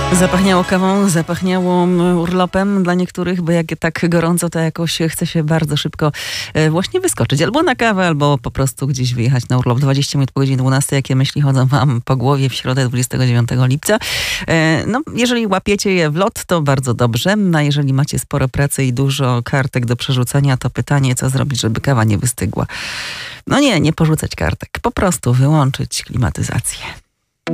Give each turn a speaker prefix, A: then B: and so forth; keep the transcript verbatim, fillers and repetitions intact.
A: Zapachniało kawą, zapachniało urlopem dla niektórych, bo jak tak gorąco, to jakoś chce się bardzo szybko właśnie wyskoczyć. Albo na kawę, albo po prostu gdzieś wyjechać na urlop. dwadzieścia minut po godzinie dwunastej. Jakie myśli chodzą wam po głowie w środę dwudziestego dziewiątego lipca? No, jeżeli łapiecie je w lot, to bardzo dobrze. A jeżeli macie sporo pracy i dużo kartek do przerzucania, to pytanie, co zrobić, żeby kawa nie wystygła. No nie, nie porzucać kartek. Po prostu wyłączyć klimatyzację.